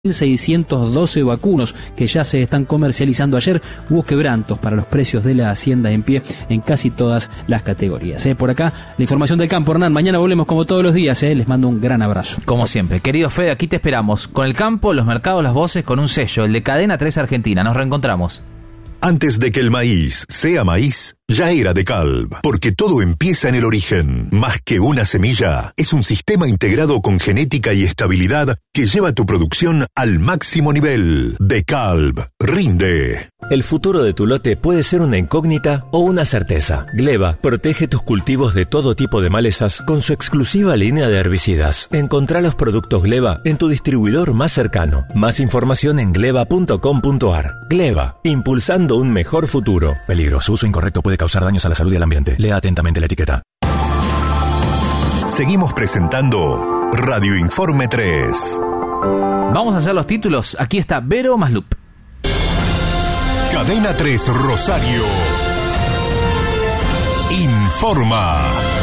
1.612 vacunos que ya se están comercializando. Ayer hubo quebrantos para los precios de la hacienda en pie en casi todas las categorías. Por acá, la información del campo. Hernán, mañana volvemos como todos los días. Les mando un gran abrazo. Como siempre. Querido Fede, aquí te esperamos. Con el campo, los mercados, las voces, con un sello, el de Cadena 3 Argentina. Nos reencontramos. Antes de que el maíz sea maíz, ya era de Calv, porque todo empieza en el origen. Más que una semilla, es un sistema integrado con genética y estabilidad que lleva tu producción al máximo nivel. De Calv, rinde. El futuro de tu lote puede ser una incógnita o una certeza. Gleba protege tus cultivos de todo tipo de malezas con su exclusiva línea de herbicidas. Encontrá los productos Gleba en tu distribuidor más cercano. Más información en gleba.com.ar. Gleba, impulsando un mejor futuro. Peligro, su uso incorrecto puede causar daños a la salud y al ambiente. Lea atentamente la etiqueta. Seguimos presentando Radio Informe 3. Vamos a hacer los títulos. Aquí está Vero Maslup. Cadena 3 Rosario informa.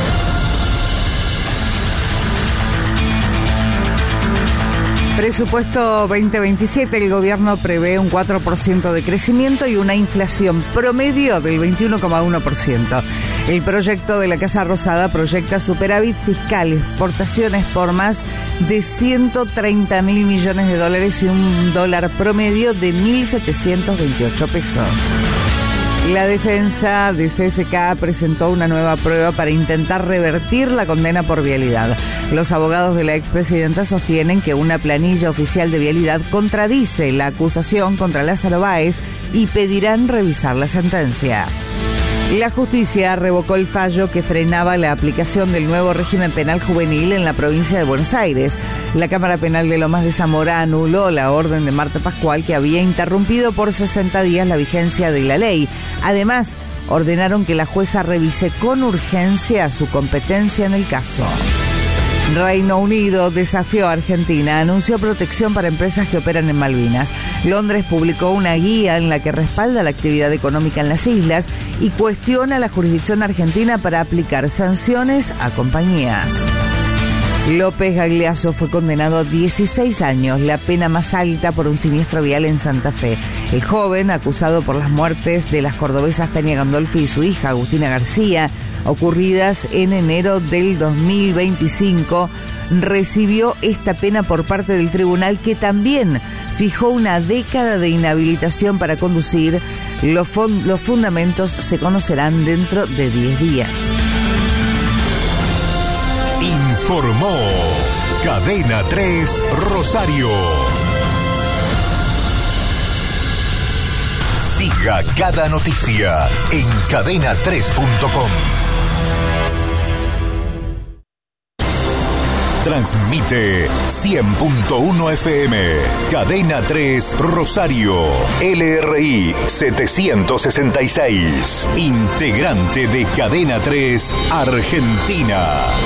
Presupuesto 2027, el gobierno prevé un 4% de crecimiento y una inflación promedio del 21,1%. El proyecto de la Casa Rosada proyecta superávit fiscal, exportaciones por más de 130 mil millones de dólares y un dólar promedio de 1.728 pesos. La defensa de CFK presentó una nueva prueba para intentar revertir la condena por vialidad. Los abogados de la expresidenta sostienen que una planilla oficial de vialidad contradice la acusación contra Lázaro Báez y pedirán revisar la sentencia. La justicia revocó el fallo que frenaba la aplicación del nuevo régimen penal juvenil en la provincia de Buenos Aires. La Cámara Penal de Lomas de Zamora anuló la orden de Marta Pascual que había interrumpido por 60 días la vigencia de la ley. Además, ordenaron que la jueza revise con urgencia su competencia en el caso. Reino Unido desafió a Argentina, anunció protección para empresas que operan en Malvinas. Londres publicó una guía en la que respalda la actividad económica en las islas y cuestiona la jurisdicción argentina para aplicar sanciones a compañías. López Gagliasso fue condenado a 16 años, la pena más alta por un siniestro vial en Santa Fe. El joven, acusado por las muertes de las cordobesas Tania Gandolfi y su hija Agustina García, ocurridas en enero del 2025, recibió esta pena por parte del tribunal, que también fijó una década de inhabilitación para conducir. Los fundamentos se conocerán dentro de 10 días. Informó Cadena 3 Rosario. Siga cada noticia en cadena3.com. Transmite 100.1 FM, Cadena 3 Rosario, LRI 766, integrante de Cadena 3 Argentina.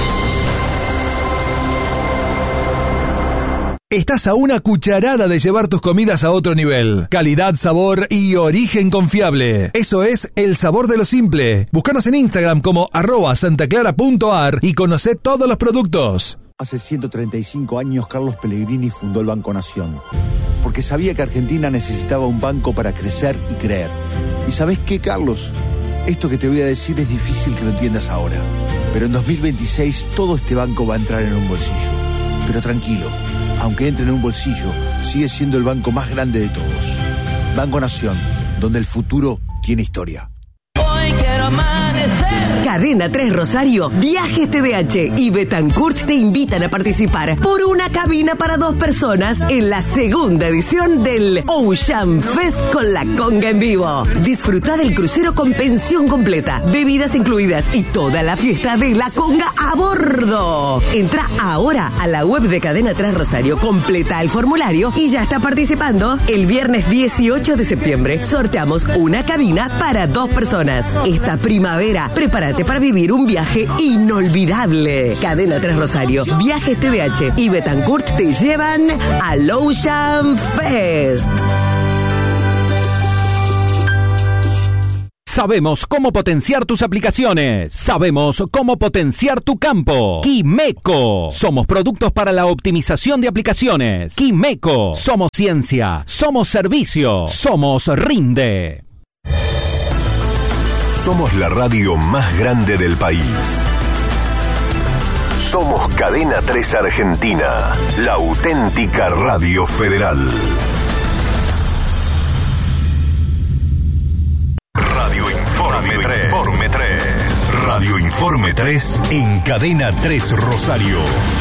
Estás a una cucharada de llevar tus comidas a otro nivel. Calidad, sabor y origen confiable. Eso es El Sabor de lo Simple. Búscanos en Instagram como @santaclara.ar y conocé todos los productos. Hace 135 años Carlos Pellegrini fundó el Banco Nación, porque sabía que Argentina necesitaba un banco para crecer y creer. ¿Y sabés qué, Carlos? Esto que te voy a decir es difícil que lo entiendas ahora, pero en 2026 todo este banco va a entrar en un bolsillo. Pero tranquilo, aunque entre en un bolsillo, sigue siendo el banco más grande de todos. Banco Nación, donde el futuro tiene historia. Hoy quiero amanecer. Cadena 3 Rosario, Viajes TDH y Betancourt te invitan a participar por una cabina para 2 personas en la segunda edición del Ocean Fest con la conga en vivo. Disfruta del crucero con pensión completa, bebidas incluidas y toda la fiesta de la conga a bordo. Entra ahora a la web de Cadena 3 Rosario, completa el formulario y ya está participando. El viernes 18 de septiembre sorteamos una cabina para 2 personas. Esta primavera, prepárate para vivir un viaje inolvidable. Cadena 3 Rosario, Viajes TDH y Betancourt te llevan al Ocean Fest. Sabemos cómo potenciar tus aplicaciones. Sabemos cómo potenciar tu campo. Quimeco. Somos productos para la optimización de aplicaciones. Quimeco. Somos ciencia. Somos servicio. Somos Rinde. Somos la radio más grande del país. Somos Cadena 3 Argentina, la auténtica radio federal. Radio Informe 3. Radio Informe 3 en Cadena 3 Rosario.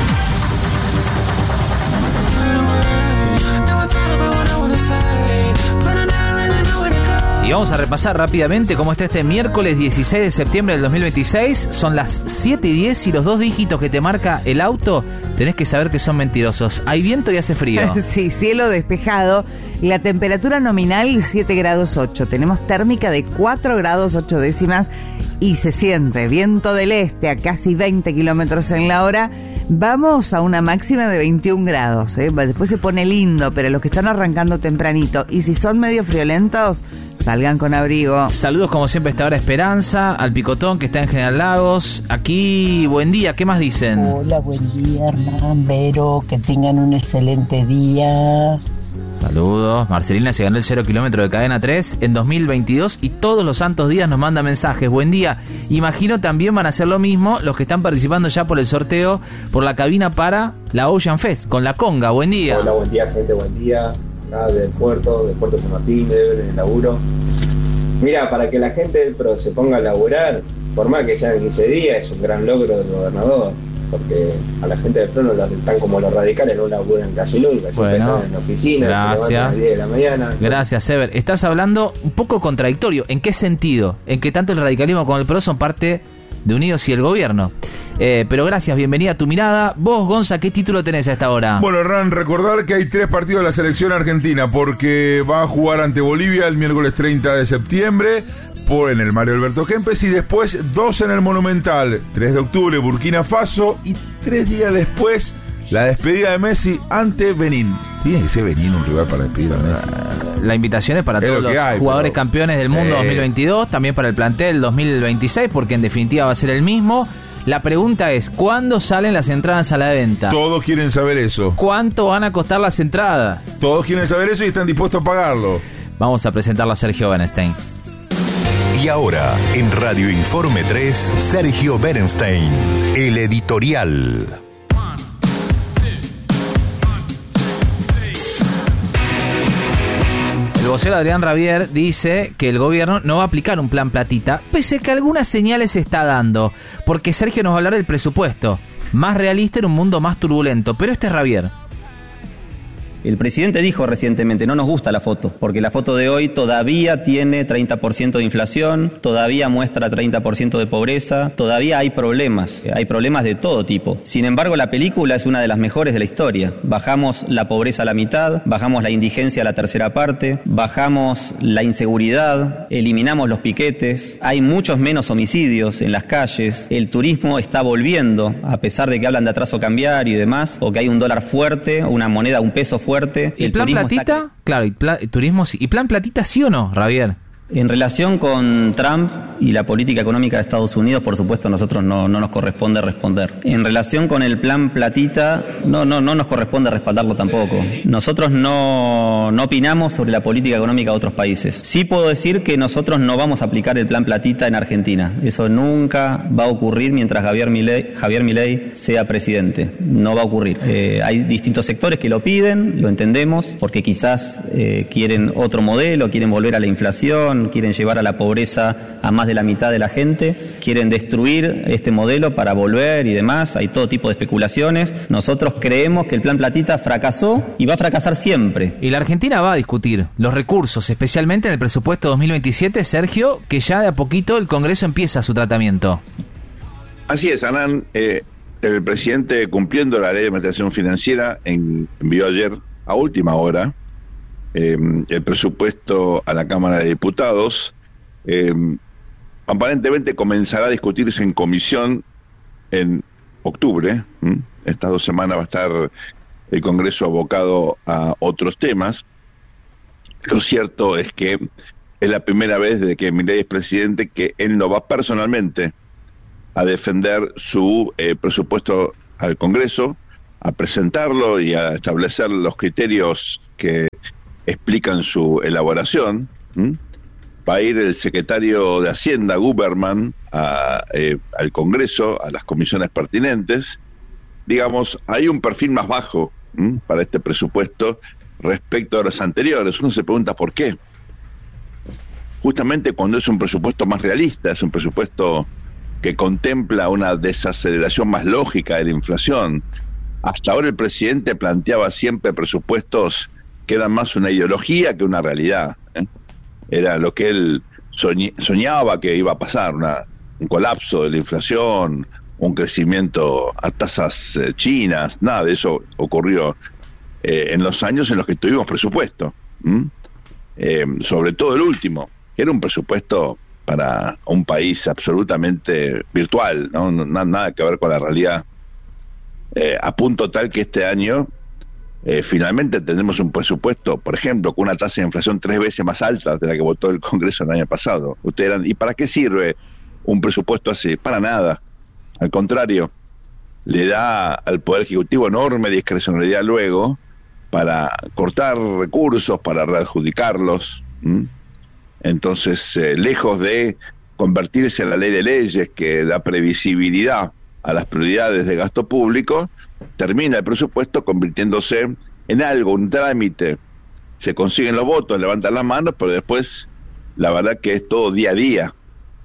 Y vamos a repasar rápidamente cómo está este miércoles 16 de septiembre del 2026. Son las 7:10 y los 2 dígitos que te marca el auto tenés que saber que son mentirosos. Hay viento y hace frío. Sí, cielo despejado. La temperatura nominal 7 grados 8. Tenemos térmica de 4 grados 8 décimas y se siente viento del este a casi 20 kilómetros en la hora. Vamos a una máxima de 21 grados. Después se pone lindo, pero los que están arrancando tempranito y si son medio friolentos, salgan con abrigo. Saludos como siempre a esta hora Esperanza, al Picotón que está en General Lagos. Aquí, buen día, ¿qué más dicen? Hola, buen día, Hernán, Vero, que tengan un excelente día. Saludos, Marcelina se ganó el 0 kilómetro de Cadena 3 en 2022 y todos los santos días nos manda mensajes. Buen día, imagino también van a hacer lo mismo los que están participando ya por el sorteo por la cabina para la Ocean Fest con la conga. Buen día. Hola, buen día gente, buen día. Del puerto San Martín, de el laburo. Mira, para que la gente del PRO se ponga a laburar, por más que sean 15 días, es un gran logro del gobernador, porque a la gente del PRO no están como los radicales, no laburan casi nunca, bueno, están en la oficina, gracias. Se levantan a las 10 de la mañana. Gracias, Sever. Estás hablando un poco contradictorio. ¿En qué sentido? En que tanto el radicalismo como el PRO son parte de Unidos y el gobierno. Pero gracias, bienvenida a Tu Mirada. Vos, Gonza, ¿qué título tenés a esta hora? Bueno, Hernán, recordar que hay 3 partidos de la selección argentina, porque va a jugar ante Bolivia el miércoles 30 de septiembre en el Mario Alberto Kempes, y después 2 en el Monumental, 3 de octubre Burkina Faso, y 3 días después la despedida de Messi ante Benín. Tiene que ser Benín un lugar para despedir a Messi. La invitación es para todos los jugadores campeones del mundo 2022, también para el plantel 2026, porque en definitiva va a ser el mismo. La pregunta es, ¿cuándo salen las entradas a la venta? Todos quieren saber eso. ¿Cuánto van a costar las entradas? Todos quieren saber eso y están dispuestos a pagarlo. Vamos a presentarlo a Sergio Bernstein. Y ahora, en Radio Informe 3, Sergio Bernstein, el editorial. El vocero Adrián Rabier dice que el gobierno no va a aplicar un plan platita, pese a que algunas señales se está dando, porque Sergio nos va a hablar del presupuesto, más realista en un mundo más turbulento, pero este es Rabier. El presidente dijo recientemente, no nos gusta la foto, porque la foto de hoy todavía tiene 30% de inflación, todavía muestra 30% de pobreza, todavía hay problemas de todo tipo. Sin embargo, la película es una de las mejores de la historia. Bajamos la pobreza a la mitad, bajamos la indigencia a la tercera parte, bajamos la inseguridad, eliminamos los piquetes, hay muchos menos homicidios en las calles, el turismo está volviendo, a pesar de que hablan de atraso cambiario y demás, o que hay un dólar fuerte, una moneda, un peso fuerte. ¿Y el plan platita? Claro, turismo sí. ¿Y plan platita sí o no, Rabier? En relación con Trump y la política económica de Estados Unidos, por supuesto, nosotros no nos corresponde responder. En relación con el plan platita, no nos corresponde respaldarlo tampoco. Nosotros no opinamos sobre la política económica de otros países. Sí puedo decir que nosotros no vamos a aplicar el plan platita en Argentina. Eso nunca va a ocurrir mientras Javier Milei sea presidente. No va a ocurrir. Hay distintos sectores que lo piden, lo entendemos, porque quizás quieren otro modelo, quieren volver a la inflación, quieren llevar a la pobreza a más de la mitad de la gente, quieren destruir este modelo para volver y demás, hay todo tipo de especulaciones. Nosotros creemos que el plan platita fracasó y va a fracasar siempre. Y la Argentina va a discutir los recursos, especialmente en el presupuesto 2027, Sergio, que ya de a poquito el Congreso empieza su tratamiento. Así es, Anán, el presidente, cumpliendo la ley de administración financiera, envió ayer a última hora el presupuesto a la Cámara de Diputados. Aparentemente comenzará a discutirse en comisión en octubre. Estas 2 semanas va a estar el Congreso abocado a otros temas. Lo cierto es que es la primera vez desde que Milei es presidente que él no va personalmente a defender su presupuesto al Congreso, a presentarlo y a establecer los criterios que explican su elaboración. Va a ir el secretario de Hacienda, Guberman, al Congreso, a las comisiones pertinentes. Digamos, hay un perfil más bajo para este presupuesto respecto a los anteriores. Uno se pregunta por qué. Justamente cuando es un presupuesto más realista, es un presupuesto que contempla una desaceleración más lógica de la inflación. Hasta ahora el presidente planteaba siempre presupuestos que eran más una ideología que una realidad. Era lo que él soñaba que iba a pasar, un colapso de la inflación, un crecimiento a tasas chinas. Nada de eso ocurrió en los años en los que tuvimos presupuesto. Sobre todo el último, que era un presupuesto para un país absolutamente virtual, ¿no? Nada que ver con la realidad, a punto tal que este año finalmente tendremos un presupuesto, por ejemplo, con una tasa de inflación 3 veces más alta de la que votó el Congreso el año pasado. Ustedes dirán, ¿y para qué sirve un presupuesto así? Para nada. Al contrario, le da al Poder Ejecutivo enorme discrecionalidad luego para cortar recursos, para readjudicarlos. Entonces, lejos de convertirse en la ley de leyes que da previsibilidad a las prioridades de gasto público, termina el presupuesto convirtiéndose en algo, un trámite. Se consiguen los votos, levantan las manos, pero después la verdad que es todo día a día.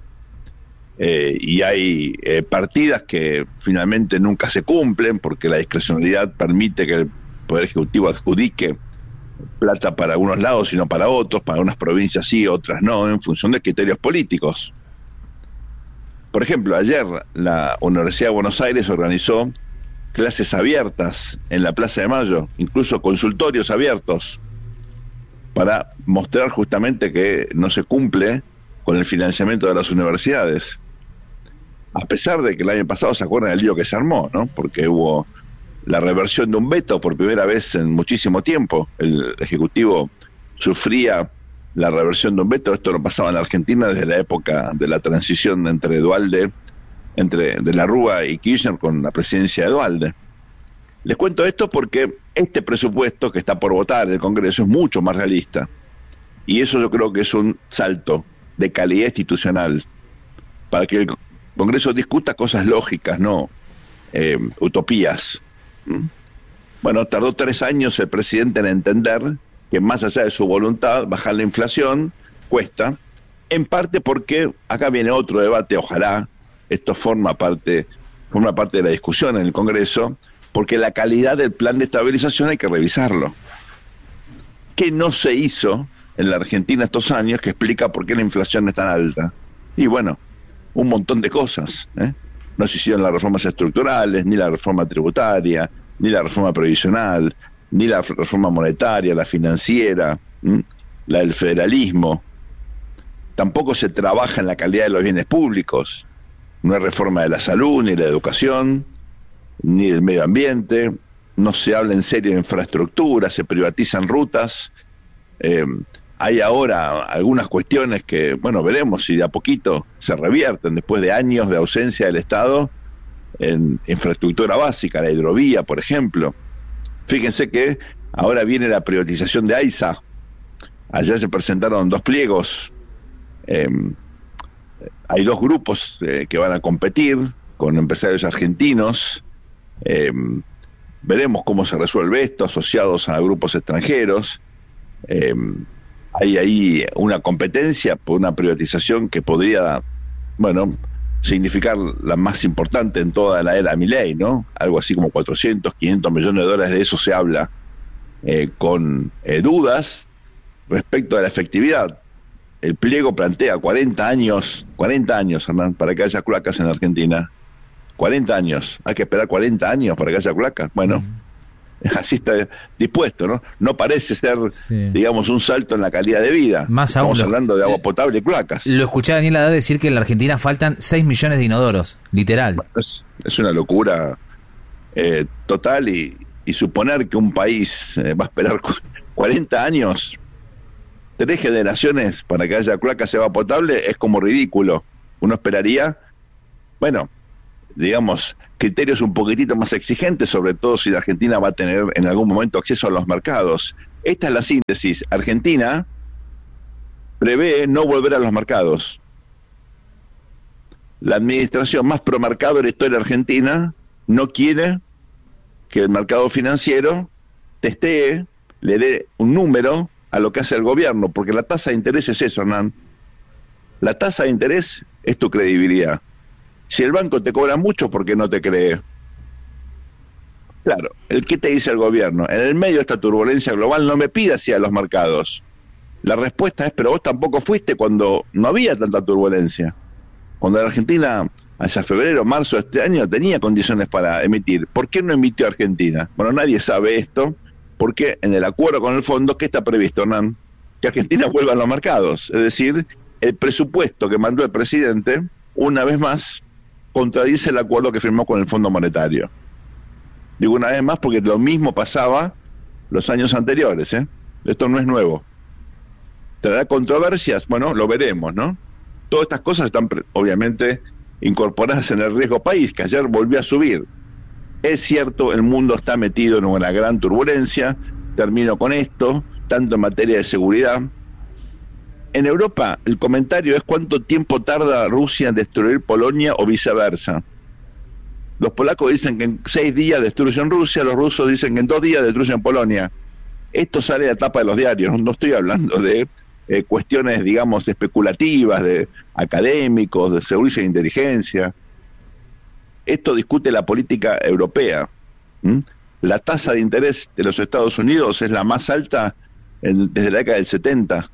Y hay partidas que finalmente nunca se cumplen porque la discrecionalidad permite que el Poder Ejecutivo adjudique plata para algunos lados y no para otros, para unas provincias sí, otras no, en función de criterios políticos. Por ejemplo, ayer la Universidad de Buenos Aires organizó clases abiertas en la Plaza de Mayo, incluso consultorios abiertos, para mostrar justamente que no se cumple con el financiamiento de las universidades. A pesar de que el año pasado se acuerdan del lío que se armó, ¿no? Porque hubo la reversión de un veto por primera vez en muchísimo tiempo. El Ejecutivo sufría la reversión de un veto. Esto no pasaba en Argentina desde la época de la transición entre Duhalde, de la Rúa y Kirchner con la presidencia de Duhalde. Les cuento esto porque este presupuesto que está por votar en el Congreso es mucho más realista. Y eso yo creo que es un salto de calidad institucional para que el Congreso discuta cosas lógicas, no utopías. Bueno, tardó 3 años el presidente en entender que más allá de su voluntad, bajar la inflación cuesta, en parte porque acá viene otro debate, ojalá esto forma parte de la discusión en el Congreso, porque la calidad del plan de estabilización hay que revisarlo. ¿Qué no se hizo en la Argentina estos años que explica por qué la inflación es tan alta? Y bueno, un montón de cosas, No se hicieron las reformas estructurales, ni la reforma tributaria, ni la reforma previsional, ni la reforma monetaria, la financiera, la del federalismo. Tampoco se trabaja en la calidad de los bienes públicos. No hay reforma de la salud, ni de la educación, ni del medio ambiente. No se habla en serio de infraestructura, se privatizan rutas. Hay ahora algunas cuestiones que, bueno, veremos si de a poquito se revierten después de años de ausencia del Estado en infraestructura básica, la hidrovía, por ejemplo. Fíjense que ahora viene la privatización de AISA. Ayer se presentaron 2 pliegos. Hay 2 grupos que van a competir con empresarios argentinos. Veremos cómo se resuelve esto, asociados a grupos extranjeros. Hay ahí una competencia por una privatización que podría, bueno, significar la más importante en toda la era Milei, ¿no? Algo así como 400, 500 millones de dólares, de eso se habla, con dudas respecto a la efectividad. El pliego plantea 40 años, Hernán, para que haya cloacas en la Argentina. 40 años, hay que esperar 40 años para que haya cloacas. Bueno, así está dispuesto, ¿no? No parece ser, digamos, un salto en la calidad de vida. Más Estamos aún hablando de agua potable y cloacas. Lo escuché a Daniel Haddad decir que en la Argentina faltan 6 millones de inodoros, literal. Bueno, es una locura total y suponer que un país va a esperar 40 años 3 generaciones para que haya cloacas y agua potable es como ridículo. Uno esperaría, bueno, digamos, criterios un poquitito más exigentes, sobre todo si la Argentina va a tener en algún momento acceso a los mercados. Esta es la síntesis. Argentina prevé no volver a los mercados. La administración más pro mercado de la historia argentina no quiere que el mercado financiero testee, le dé un número a lo que hace el gobierno, porque la tasa de interés es eso, Hernán. La tasa de interés es tu credibilidad. Si el banco te cobra mucho, ¿por qué no te cree? Claro, ¿qué te dice el gobierno? En el medio de esta turbulencia global no me pidas ir a los mercados. La respuesta es, pero vos tampoco fuiste cuando no había tanta turbulencia. Cuando la Argentina, hacia febrero, marzo de este año, tenía condiciones para emitir. ¿Por qué no emitió Argentina? Bueno, nadie sabe esto, porque en el acuerdo con el fondo, ¿qué está previsto, Hernán? Que Argentina vuelva a los mercados. Es decir, el presupuesto que mandó el presidente, una vez más, contradice el acuerdo que firmó con el Fondo Monetario. Digo una vez más porque lo mismo pasaba los años anteriores, ¿eh? Esto no es nuevo. ¿Traerá controversias? Bueno, lo veremos, ¿no? Todas estas cosas están, obviamente, incorporadas en el riesgo país, que ayer volvió a subir. Es cierto, el mundo está metido en una gran turbulencia. Termino con esto, tanto en materia de seguridad. En Europa, el comentario es cuánto tiempo tarda Rusia en destruir Polonia o viceversa. Los polacos dicen que en 6 días destruyen Rusia, los rusos dicen que en 2 días destruyen Polonia. Esto sale de la tapa de los diarios, no estoy hablando de cuestiones, digamos, especulativas, de académicos, de seguridad e inteligencia. Esto discute la política europea. La tasa de interés de los Estados Unidos es la más alta desde la década del 70.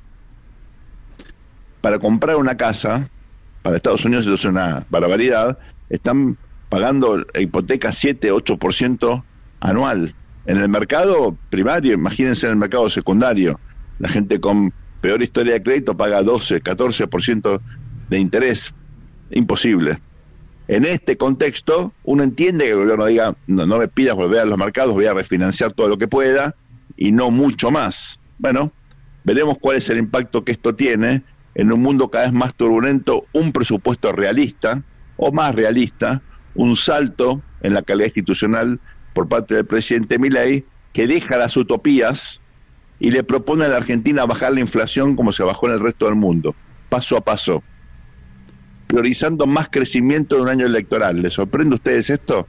Para comprar una casa, para Estados Unidos es una barbaridad, están pagando hipoteca 7-8% anual. En el mercado primario, imagínense en el mercado secundario, la gente con peor historia de crédito paga 12-14% de interés. Imposible. En este contexto, uno entiende que el gobierno diga, no me pidas volver a los mercados, voy a refinanciar todo lo que pueda, y no mucho más. Bueno, veremos cuál es el impacto que esto tiene en un mundo cada vez más turbulento, un presupuesto realista, o más realista, un salto en la calidad institucional por parte del presidente Milei, que deja las utopías y le propone a la Argentina bajar la inflación como se bajó en el resto del mundo, paso a paso, priorizando más crecimiento de un año electoral. ¿Les sorprende a ustedes esto?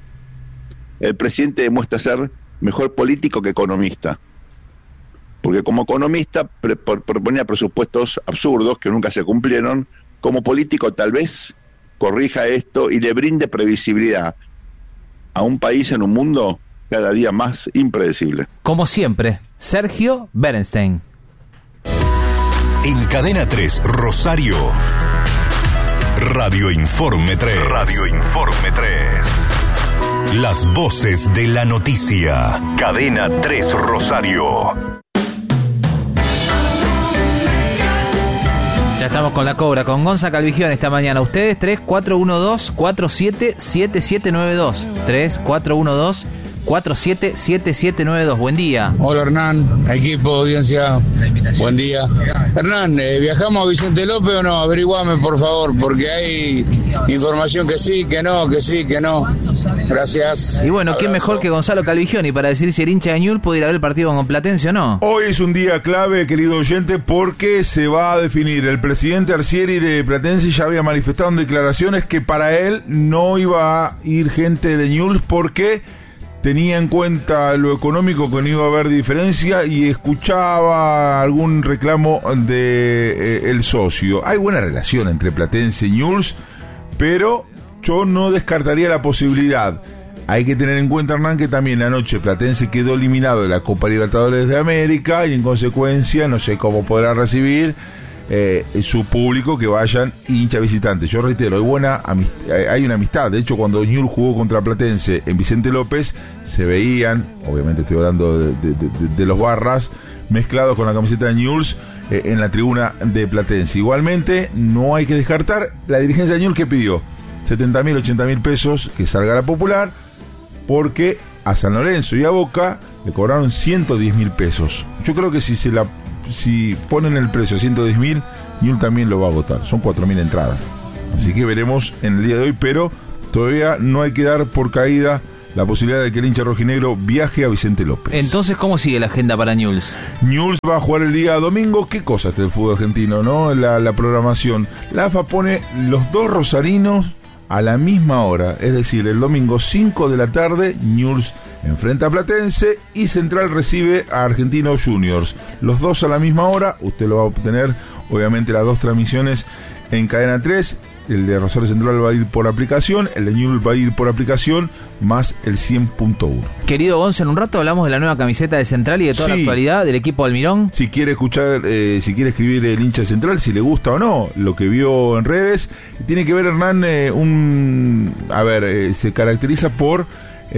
El presidente demuestra ser mejor político que economista, porque como economista proponía presupuestos absurdos que nunca se cumplieron. Como político tal vez corrija esto y le brinde previsibilidad a un país en un mundo cada día más impredecible. Como siempre, Sergio Berenstein. En Cadena 3, Rosario. Radio Informe 3. Radio Informe 3. Las voces de la noticia. Cadena 3, Rosario. Ya estamos con la cobra, con Gonza Calvigión esta mañana. Ustedes 3412-477792. 3412-477792. Buen día. Hola Hernán, equipo, audiencia, buen día. Hernán, ¿viajamos a Vicente López o no? Averiguame por favor, porque hay información que sí, que no, que sí, que no. Gracias. Y bueno, ¿quién mejor que Gonzalo Calvigioni para decir si el hincha de Newell's puede ir a ver el partido con Platense o no? Hoy es un día clave, querido oyente, porque se va a definir. El presidente Arcieri de Platense ya había manifestado en declaraciones que para él no iba a ir gente de Newell's porque tenía en cuenta lo económico, que no iba a haber diferencia, y escuchaba algún reclamo de el socio. Hay buena relación entre Platense y Newell's, pero yo no descartaría la posibilidad. Hay que tener en cuenta, Hernán, que también anoche Platense quedó eliminado de la Copa Libertadores de América y en consecuencia no sé cómo podrá recibir su público que vayan hinchas visitantes. Yo reitero, hay una amistad. De hecho, cuando Newell's jugó contra Platense en Vicente López, se veían, obviamente estoy hablando de los barras, mezclados con la camiseta de Newell's en la tribuna de Platense. Igualmente, no hay que descartar la dirigencia de Newell's, que pidió 70.000, 80.000 pesos que salga la popular, porque a San Lorenzo y a Boca le cobraron 110.000 pesos. Yo creo que si se si ponen el precio a 110.000, Newell's también lo va a agotar. Son 4.000 entradas. Así que veremos en el día de hoy, pero todavía no hay que dar por caída la posibilidad de que el hincha rojinegro viaje a Vicente López. Entonces, ¿cómo sigue la agenda para Newell's? Newell's va a jugar el día domingo. ¿Qué cosa está el fútbol argentino, no? La programación. La AFA pone los dos rosarinos a la misma hora, es decir, el domingo 5 de la tarde, Newell's enfrenta a Platense y Central recibe a Argentinos Juniors. Los dos a la misma hora, usted lo va a obtener, obviamente, las dos transmisiones en Cadena 3. El de Rosario Central va a ir por aplicación, el de Newell's va a ir por aplicación, más el 100.1. Querido Gonza, en un rato hablamos de la nueva camiseta de Central y de toda la actualidad del equipo Almirón. Si quiere escuchar, si quiere escribir el hincha de Central, si le gusta o no lo que vio en redes, tiene que ver, Hernán, se caracteriza por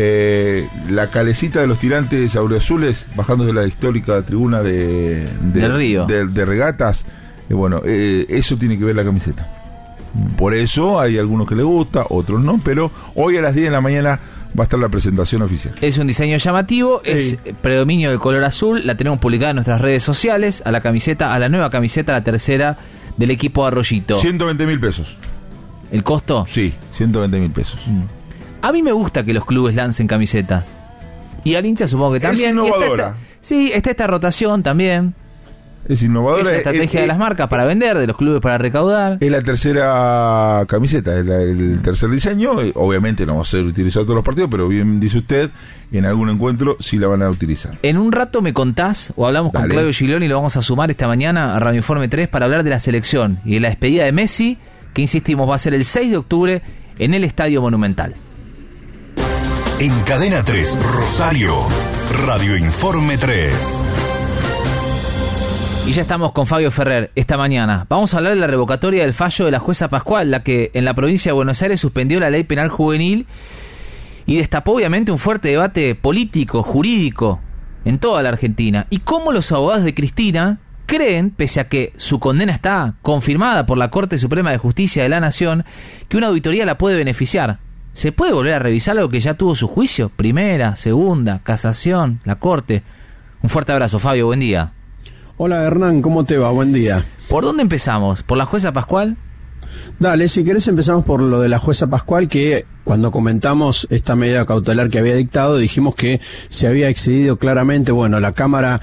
la calecita de los tirantes auriazules bajando de la histórica tribuna del Río de regatas. Eso tiene que ver la camiseta. Por eso hay algunos que les gusta, otros no, pero hoy a las 10 de la mañana va a estar la presentación oficial. Es un diseño llamativo, es predominio del color azul, la tenemos publicada en nuestras redes sociales, a la nueva camiseta, la tercera del equipo Arroyito. 120.000 pesos. ¿El costo? Sí, 120.000 pesos. A mí me gusta que los clubes lancen camisetas. Y al hincha supongo que también. Es innovadora. Está esta rotación también. Es innovadora. Es la estrategia de las marcas para vender, de los clubes para recaudar. Es la tercera camiseta, es el tercer diseño. Obviamente no va a ser utilizado todos los partidos, pero bien dice usted, en algún encuentro sí la van a utilizar. En un rato me contás, o hablamos con Claudio Giglioni, y lo vamos a sumar esta mañana a Radio Informe 3 para hablar de la selección y de la despedida de Messi, que insistimos va a ser el 6 de octubre en el Estadio Monumental. En Cadena 3, Rosario, Radio Informe 3. Y ya estamos con Fabio Ferrer esta mañana. Vamos a hablar de la revocatoria del fallo de la jueza Pascual, la que en la provincia de Buenos Aires suspendió la ley penal juvenil y destapó obviamente un fuerte debate político, jurídico en toda la Argentina. Y cómo los abogados de Cristina creen, pese a que su condena está confirmada por la Corte Suprema de Justicia de la Nación, que una auditoría la puede beneficiar. ¿Se puede volver a revisar algo que ya tuvo su juicio? Primera, segunda, casación, la Corte. Un fuerte abrazo, Fabio, buen día. Hola Hernán, ¿cómo te va? Buen día. ¿Por dónde empezamos? ¿Por la jueza Pascual? Dale, si querés empezamos por lo de la jueza Pascual, que cuando comentamos esta medida cautelar que había dictado, dijimos que se había excedido claramente, la Cámara,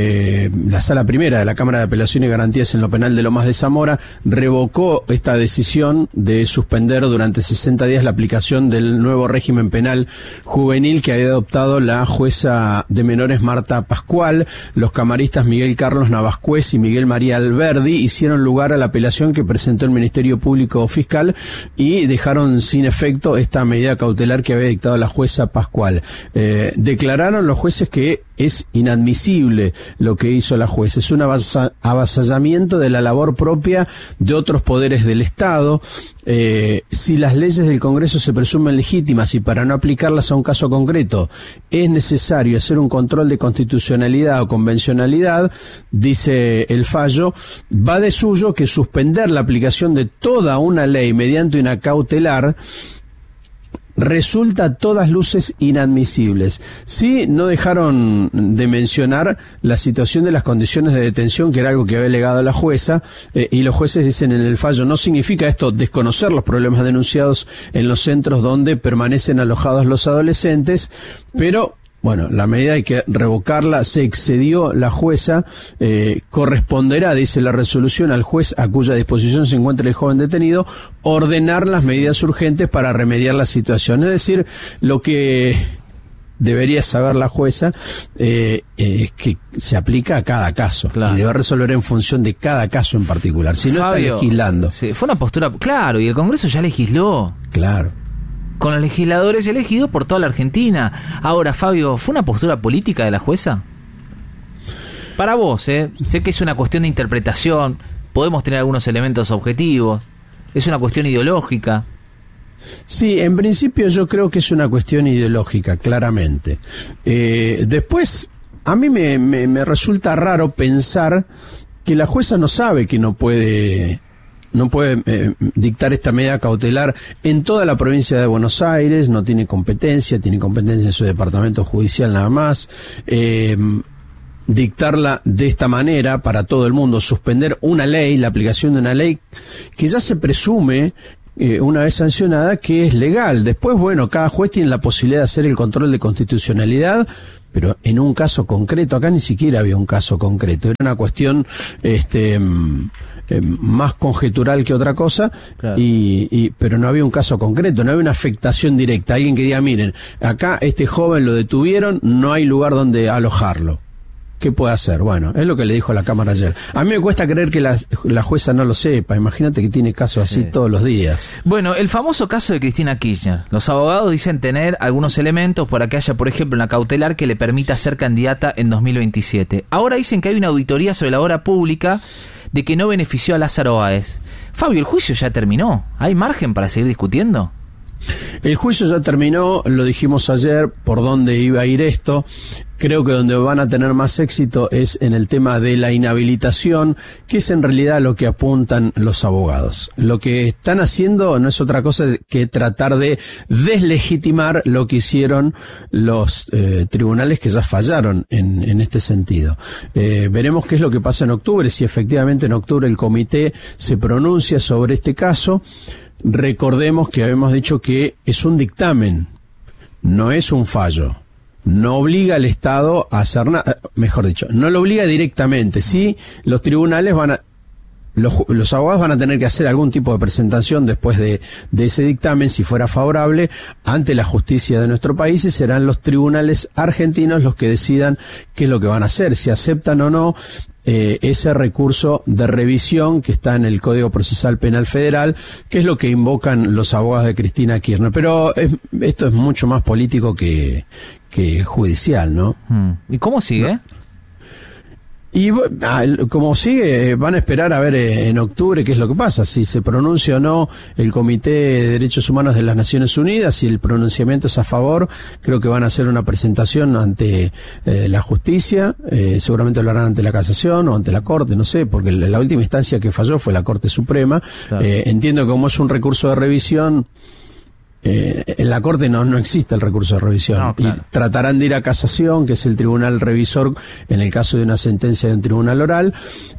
la Sala Primera de la Cámara de Apelación y Garantías en lo Penal de Lomas de Zamora, revocó esta decisión de suspender durante 60 días la aplicación del nuevo régimen penal juvenil que había adoptado la jueza de menores Marta Pascual. Los camaristas Miguel Carlos Navascués y Miguel María Alberdi hicieron lugar a la apelación que presentó el Ministerio Público Fiscal y dejaron sin efecto esta medida cautelar que había dictado la jueza Pascual. Declararon los jueces que es inadmisible lo que hizo la jueza. Es un avasallamiento de la labor propia de otros poderes del Estado. Si las leyes del Congreso se presumen legítimas y para no aplicarlas a un caso concreto es necesario hacer un control de constitucionalidad o convencionalidad, dice el fallo, va de suyo que suspender la aplicación de toda una ley mediante una cautelar resulta a todas luces inadmisibles. Sí, no dejaron de mencionar la situación de las condiciones de detención, que era algo que había alegado la jueza, y los jueces dicen en el fallo, no significa esto desconocer los problemas denunciados en los centros donde permanecen alojados los adolescentes, pero la medida hay que revocarla, se excedió la jueza, corresponderá, dice la resolución, al juez a cuya disposición se encuentra el joven detenido, ordenar las medidas urgentes para remediar la situación. Es decir, lo que debería saber la jueza es que se aplica a cada caso, y debe resolver en función de cada caso en particular, si no Fabio, está legislando. Sí, fue una postura, claro, y el Congreso ya legisló. Claro. Con los legisladores elegidos por toda la Argentina. Ahora, Fabio, ¿fue una postura política de la jueza? Para vos, sé que es una cuestión de interpretación, podemos tener algunos elementos objetivos, es una cuestión ideológica. Sí, en principio yo creo que es una cuestión ideológica, claramente. Después, a mí me resulta raro pensar que la jueza no sabe que no puede dictar esta medida cautelar en toda la provincia de Buenos Aires, no tiene competencia, tiene competencia en su departamento judicial nada más. dictarla de esta manera para todo el mundo, suspender una ley, la aplicación de una ley que ya se presume una vez sancionada que es legal. Después, bueno, cada juez tiene la posibilidad de hacer el control de constitucionalidad, pero en un caso concreto, acá ni siquiera había un caso concreto, era una cuestión más conjetural que otra cosa, claro. Pero no había un caso concreto, no había una afectación directa, alguien que diga, miren, acá este joven lo detuvieron, no hay lugar donde alojarlo. ¿Qué puede hacer? Bueno, es lo que le dijo la Cámara ayer. A mí me cuesta creer que la jueza no lo sepa. Imagínate que tiene casos así todos los días. Bueno, el famoso caso de Cristina Kirchner. Los abogados dicen tener algunos elementos para que haya, por ejemplo, una cautelar que le permita ser candidata en 2027. Ahora dicen que hay una auditoría sobre la obra pública de que no benefició a Lázaro Báez. Fabio, ¿el juicio ya terminó? ¿Hay margen para seguir discutiendo? El juicio ya terminó, lo dijimos ayer, por dónde iba a ir esto. Creo que donde van a tener más éxito es en el tema de la inhabilitación, que es en realidad lo que apuntan los abogados. Lo que están haciendo no es otra cosa que tratar de deslegitimar lo que hicieron los tribunales que ya fallaron en este sentido. Veremos qué es lo que pasa en octubre, si efectivamente en octubre el comité se pronuncia sobre este caso. Recordemos que habíamos dicho que es un dictamen, no es un fallo. No obliga al Estado a hacer nada, mejor dicho, no lo obliga directamente. Sí, los tribunales los abogados van a tener que hacer algún tipo de presentación después de ese dictamen, si fuera favorable, ante la justicia de nuestro país, y serán los tribunales argentinos los que decidan qué es lo que van a hacer, si aceptan o no ese recurso de revisión que está en el Código Procesal Penal Federal, que es lo que invocan los abogados de Cristina Kirchner. Pero esto es mucho más político que judicial, ¿no? ¿Y cómo sigue? Y como sigue, van a esperar a ver en octubre qué es lo que pasa, si se pronuncia o no el Comité de Derechos Humanos de las Naciones Unidas. Si el pronunciamiento es a favor, creo que van a hacer una presentación ante la justicia, seguramente lo harán ante la Casación o ante la Corte, no sé, porque la última instancia que falló fue la Corte Suprema. Claro. Entiendo que como es un recurso de revisión, en la Corte no existe el recurso de revisión. No, claro. Y tratarán de ir a casación, que es el tribunal revisor en el caso de una sentencia de un tribunal oral.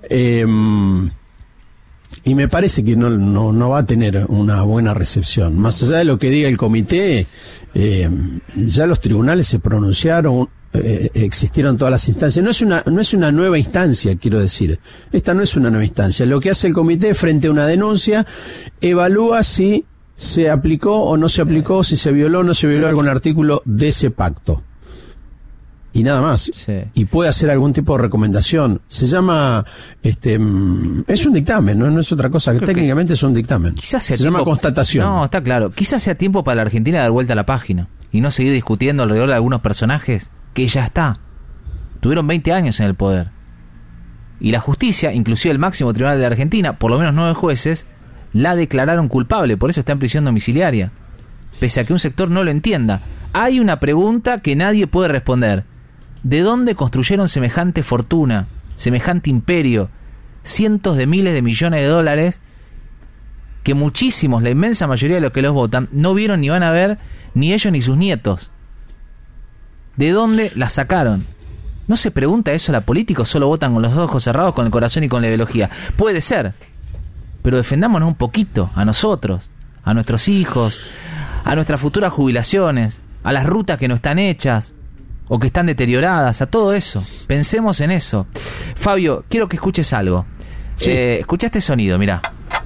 Y me parece que no va a tener una buena recepción. Más allá de lo que diga el comité, ya los tribunales se pronunciaron, existieron todas las instancias. No es una nueva instancia, quiero decir. Esta no es una nueva instancia. Lo que hace el comité frente a una denuncia, evalúa si se aplicó o no se aplicó, si se violó o no se violó algún artículo de ese pacto. Y nada más. Sí. Y puede hacer algún tipo de recomendación. Se llama, es un dictamen, no es otra cosa. Creo técnicamente es un dictamen. Quizás sea se llama constatación. No, está claro. Quizás sea tiempo para la Argentina dar vuelta a la página y no seguir discutiendo alrededor de algunos personajes que ya está. Tuvieron 20 años en el poder. Y la justicia, inclusive el máximo tribunal de la Argentina, por lo menos 9 jueces, la declararon culpable, por eso está en prisión domiciliaria, pese a que un sector no lo entienda. Hay una pregunta que nadie puede responder: ¿de dónde construyeron semejante fortuna, semejante imperio, cientos de miles de millones de dólares que muchísimos, la inmensa mayoría de los que los votan, no vieron ni van a ver, ni ellos ni sus nietos? ¿De dónde la sacaron? ¿No se pregunta eso la política o solo votan con los ojos cerrados, con el corazón y con la ideología? Puede ser, pero defendámonos un poquito a nosotros, a nuestros hijos, a nuestras futuras jubilaciones, a las rutas que no están hechas o que están deterioradas, a todo eso. Pensemos en eso. Fabio, quiero que escuches algo. Sí. Escucha este sonido, mirá.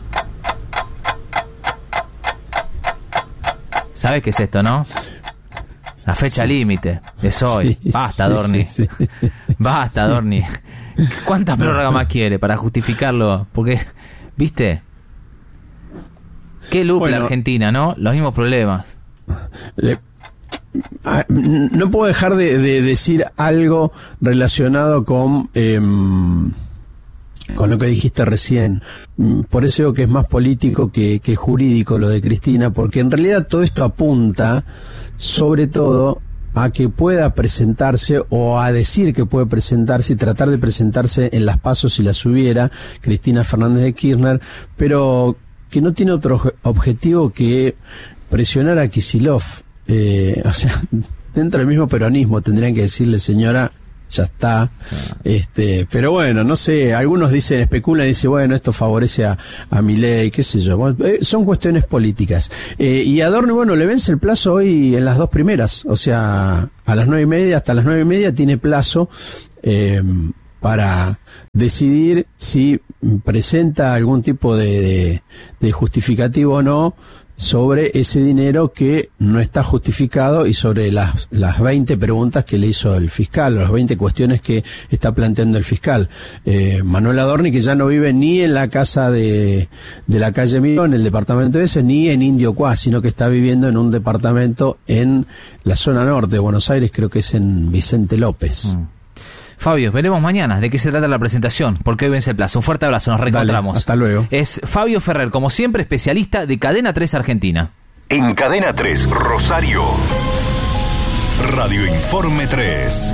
¿Sabes qué es esto, no? La fecha límite es hoy. Sí, basta, Dorni. Sí. Basta, sí. Dorni. ¿Cuántas prórrogas más quiere para justificarlo? Porque, ¿viste? Qué loop la Argentina, ¿no? Los mismos problemas. No puedo dejar de decir algo relacionado con lo que dijiste recién. Por eso digo que es más político que jurídico lo de Cristina, porque en realidad todo esto apunta sobre todo a que pueda presentarse, o a decir que puede presentarse y tratar de presentarse en las PASO si las hubiera, Cristina Fernández de Kirchner, pero que no tiene otro objetivo que presionar a Kicillof. O sea, dentro del mismo peronismo tendrían que decirle: señora, ya está. Pero bueno, no sé, algunos especulan y dicen, bueno, esto favorece a Milei, qué sé yo. Bueno, son cuestiones políticas. Y Adorni, bueno, le vence el plazo hoy en las dos primeras, o sea, a las 9:30, hasta las 9:30 tiene plazo para decidir si presenta algún tipo de justificativo o no sobre ese dinero que no está justificado y sobre las 20 preguntas que le hizo el fiscal, las 20 cuestiones que está planteando el fiscal. Manuel Adorni, que ya no vive ni en la casa de la calle Miró, en el departamento ese, ni en Indio Cuá, sino que está viviendo en un departamento en la zona norte de Buenos Aires, creo que es en Vicente López. Fabio, veremos mañana de qué se trata la presentación, porque hoy vence el plazo. Un fuerte abrazo, nos reencontramos. Dale, hasta luego. Es Fabio Ferrer, como siempre, especialista de Cadena 3 Argentina. En Cadena 3, Rosario. Radio Informe 3.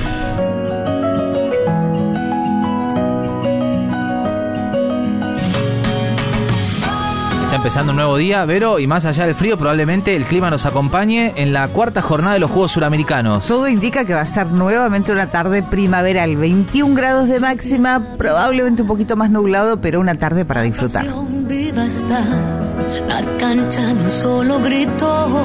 Está empezando un nuevo día, Vero, y más allá del frío, probablemente el clima nos acompañe en la cuarta jornada de los Juegos Suramericanos. Todo indica que va a ser nuevamente una tarde primaveral, 21 grados de máxima, probablemente un poquito más nublado, pero una tarde para disfrutar. Viva está, la cancha no solo gritó,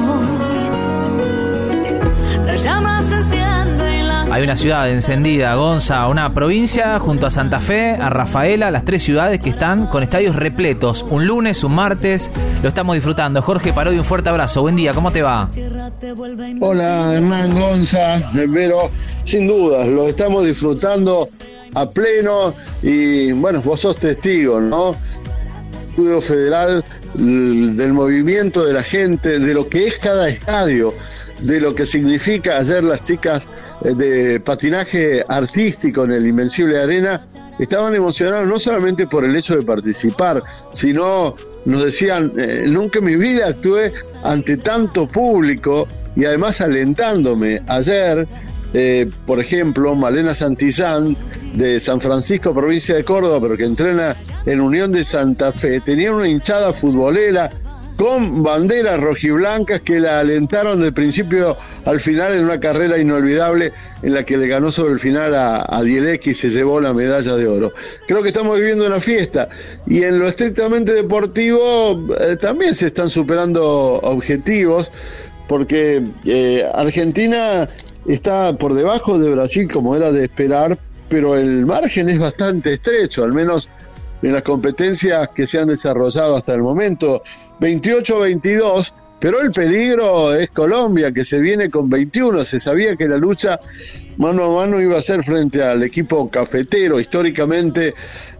la llama se enciende. Hay una ciudad encendida, Gonza, una provincia junto a Santa Fe, a Rafaela, las tres ciudades que están con estadios repletos. Un lunes, un martes, lo estamos disfrutando. Jorge Parodi, un fuerte abrazo. Buen día, ¿cómo te va? Hola, Hernán, Gonza, pero sin dudas, lo estamos disfrutando a pleno y bueno, vos sos testigo, ¿no? Estudio Federal, del movimiento de la gente, de lo que es cada estadio, de lo que significa. Ayer las chicas de patinaje artístico en el Invencible Arena estaban emocionadas no solamente por el hecho de participar, sino nos decían, nunca en mi vida actué ante tanto público y además alentándome. Ayer, por ejemplo, Malena Santillán de San Francisco, provincia de Córdoba, pero que entrena en Unión de Santa Fe, tenía una hinchada futbolera con banderas rojiblancas que la alentaron del principio al final en una carrera inolvidable en la que le ganó sobre el final a Dielec y se llevó la medalla de oro. Creo que estamos viviendo una fiesta y en lo estrictamente deportivo también se están superando objetivos, porque Argentina está por debajo de Brasil como era de esperar, pero el margen es bastante estrecho, al menos en las competencias que se han desarrollado hasta el momento. 28-22, pero el peligro es Colombia, que se viene con 21. Se sabía que la lucha mano a mano iba a ser frente al equipo cafetero. Históricamente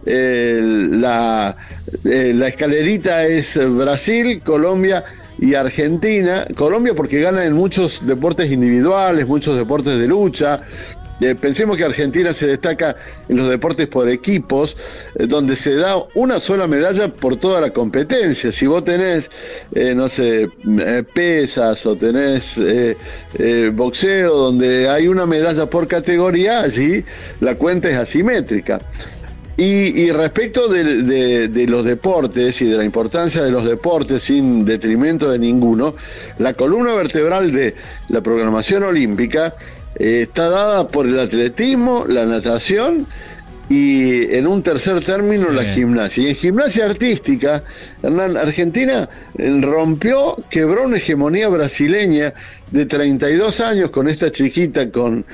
la escalerita es Brasil, Colombia y Argentina. Colombia porque gana en muchos deportes individuales, muchos deportes de lucha. Pensemos que Argentina se destaca en los deportes por equipos, donde se da una sola medalla por toda la competencia. Si vos tenés, pesas o tenés boxeo, donde hay una medalla por categoría, allí la cuenta es asimétrica. Y respecto de los deportes y de la importancia de los deportes sin detrimento de ninguno, la columna vertebral de la programación olímpica está dada por el atletismo, la natación y en un tercer término la gimnasia. Y en gimnasia artística, Hernán, Argentina quebró una hegemonía brasileña de 32 años con esta chiquita, con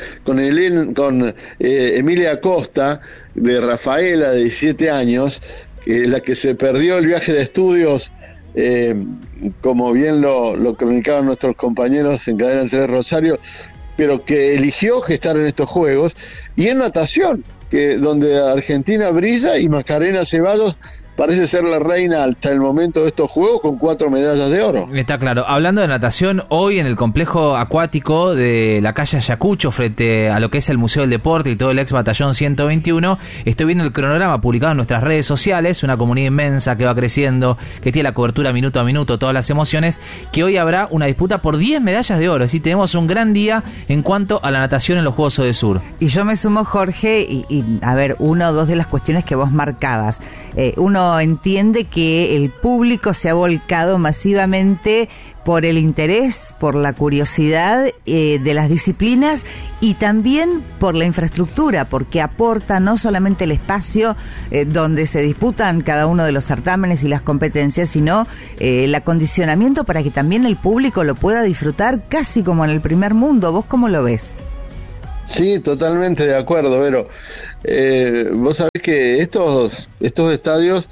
Emilia Costa, de Rafaela, de 17 años, la que se perdió el viaje de estudios, como bien lo comunicaban nuestros compañeros en Cadena 3 Rosario, pero que eligió gestar en estos Juegos, y en natación, donde Argentina brilla y Macarena Ceballos parece ser la reina hasta el momento de estos Juegos con 4 medallas de oro. Está claro. Hablando de natación, hoy en el complejo acuático de la calle Ayacucho, frente a lo que es el Museo del Deporte y todo el ex Batallón 121, estoy viendo el cronograma publicado en nuestras redes sociales, una comunidad inmensa que va creciendo, que tiene la cobertura minuto a minuto, todas las emociones, que hoy habrá una disputa por 10 medallas de oro. Es decir, tenemos un gran día en cuanto a la natación en los Juegos Odesur. Y yo me sumo, Jorge, y a ver, una o dos de las cuestiones que vos marcabas. Uno uno entiende que el público se ha volcado masivamente por el interés, por la curiosidad de las disciplinas y también por la infraestructura, porque aporta no solamente el espacio donde se disputan cada uno de los certámenes y las competencias, sino el acondicionamiento para que también el público lo pueda disfrutar casi como en el primer mundo. ¿Vos cómo lo ves? Sí, totalmente de acuerdo, Vero. Vos sabés que estos estadios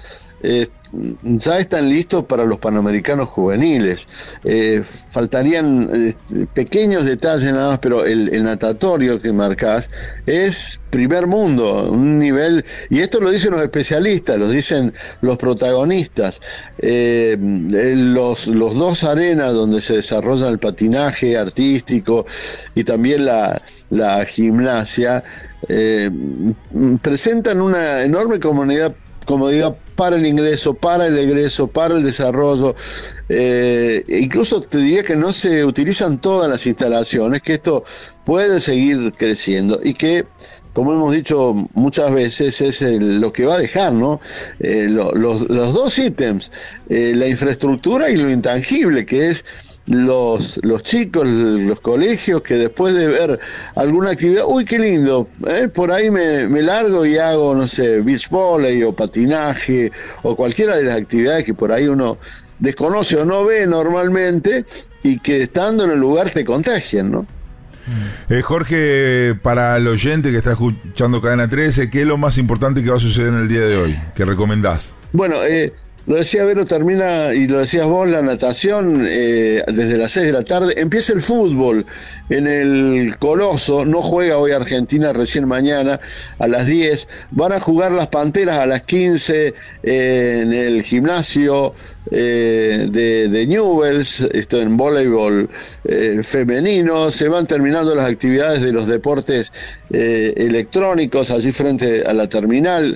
ya están listos para los Panamericanos juveniles. Faltarían pequeños detalles nada más, pero el natatorio que marcás es primer mundo, un nivel, y esto lo dicen los especialistas, lo dicen los protagonistas. Los dos arenas donde se desarrolla el patinaje artístico y también la gimnasia presentan una enorme comodidad para el ingreso, para el egreso, para el desarrollo. Incluso te diría que no se utilizan todas las instalaciones, que esto puede seguir creciendo y que, como hemos dicho muchas veces, es lo que va a dejar, ¿no? Los dos ítems, la infraestructura y lo intangible, que es los chicos, los colegios, que después de ver alguna actividad, uy, qué lindo, por ahí me largo y hago, no sé, beach volley o patinaje o cualquiera de las actividades que por ahí uno desconoce o no ve normalmente y que estando en el lugar te contagian, ¿no? Jorge, para el oyente que está escuchando Cadena 13, ¿qué es lo más importante que va a suceder en el día de hoy? ¿Qué recomendás? Bueno, lo decía Vero, termina, y lo decías vos, la natación desde las 6 de la tarde. Empieza el fútbol en el Coloso, no juega hoy Argentina, recién mañana a las 10. Van a jugar las Panteras a las 15 en el gimnasio de Newell's, esto en voleibol femenino. Se van terminando las actividades de los deportes electrónicos allí frente a la terminal